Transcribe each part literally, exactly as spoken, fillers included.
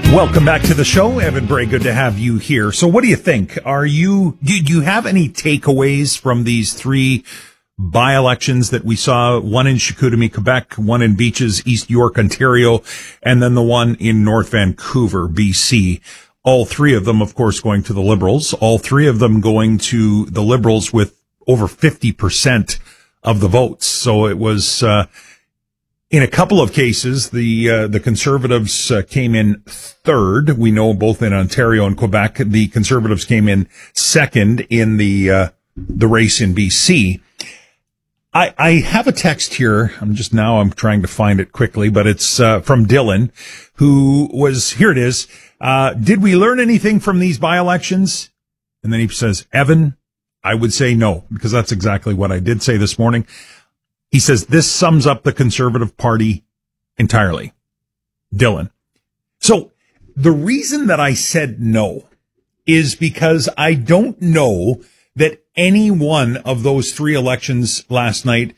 Welcome back to the show. Evan Bray, good to have you here. So what do you think? Are you, do, do you have any takeaways from these three by-elections that we saw? One in Chicoutimi, Quebec, one in Beaches, East York, Ontario, and then the one in North Vancouver, B C. All three of them, of course, going to the Liberals. All three of them going to the Liberals with over fifty percent of the votes. So it was, uh, in a couple of cases, the uh, the Conservatives uh, came in third. We know both in Ontario and Quebec, the Conservatives came in second in the uh, the race in B C. I, I have a text here. I'm just now I'm trying to find it quickly, but it's uh, from Dylan, who was here. It is. Uh, did we learn anything from these by-elections? And then he says, Evan, I would say no, because that's exactly what I did say this morning. He says, this sums up the Conservative Party entirely. Dylan. So the reason that I said no is because I don't know that any one of those three elections last night,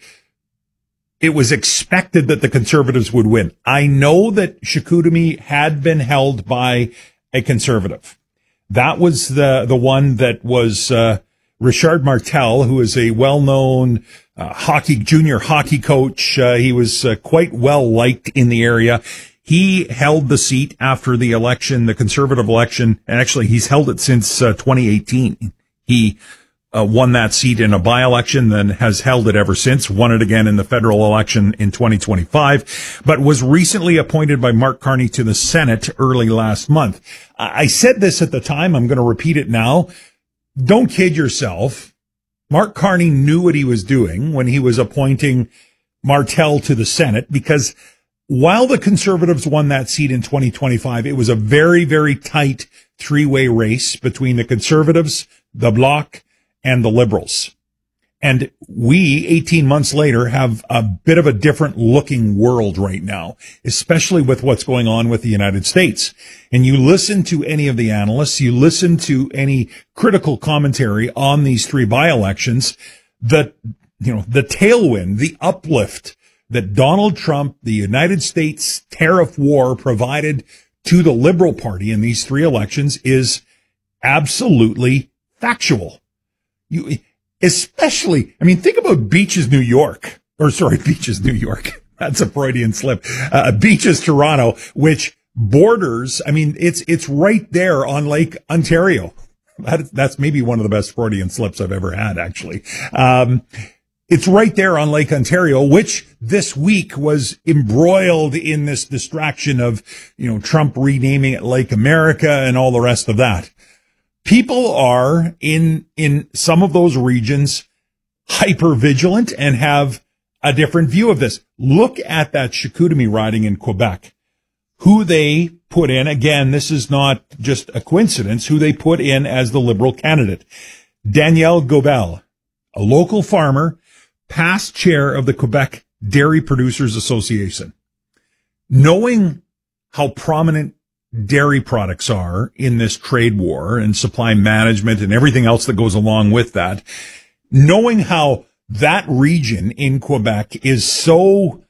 it was expected that the Conservatives would win. I know that Chicoutimi had been held by a Conservative. That was the, the one that was, uh, Richard Martel, who is a well-known uh, hockey, junior hockey coach. Uh, he was uh, quite well liked in the area. He held the seat after the election, the Conservative election, and actually he's held it since uh, twenty eighteen. He uh, won that seat in a by-election, then has held it ever since, won it again in the federal election in twenty twenty-five, but was recently appointed by Mark Carney to the Senate early last month. I said this at the time. I'm going to repeat it now. Don't kid yourself. Mark Carney knew what he was doing when he was appointing Martel to the Senate, because while the Conservatives won that seat in twenty twenty-five, it was a very, very tight three-way race between the Conservatives, the Bloc, and the Liberals. And we, eighteen months later, have a bit of a different looking world right now, especially with what's going on with the United States. And you listen to any of the analysts, you listen to any critical commentary on these three by-elections, the, you know, the tailwind, the uplift that Donald Trump, the United States tariff war provided to the Liberal Party in these three elections is absolutely factual. You, Especially, I mean, think about Beaches, New York, or sorry, Beaches, New York. That's a Freudian slip. Uh, Beaches, Toronto, which borders, I mean, it's, it's right there on Lake Ontario. That, that's maybe one of the best Freudian slips I've ever had, actually. Um, it's right there on Lake Ontario, which this week was embroiled in this distraction of, you know, Trump renaming it Lake America and all the rest of that. People are in, in some of those regions hyper vigilant and have a different view of this. Look at that Chicoutimi riding in Quebec, who they put in. Again, this is not just a coincidence, who they put in as the Liberal candidate. Danielle Gobel, a local farmer, past chair of the Quebec Dairy Producers Association. Knowing how prominent dairy products are in this trade war and supply management and everything else that goes along with that, knowing how that region in Quebec is so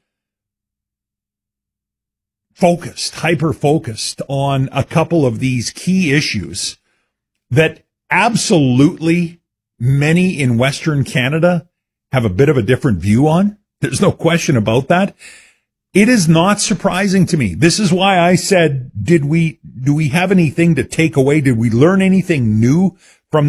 focused, hyper-focused on a couple of these key issues that absolutely many in Western Canada have a bit of a different view on. There's no question about that. It is not surprising to me. This is why I said, did we, do we have anything to take away? Did we learn anything new